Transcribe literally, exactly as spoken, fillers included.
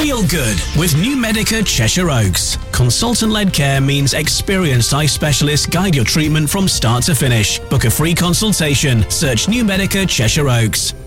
Feel good with New Medica Cheshire Oaks. Consultant-led care means experienced eye specialists guide your treatment from start to finish. Book a free consultation. Search New Medica Cheshire Oaks.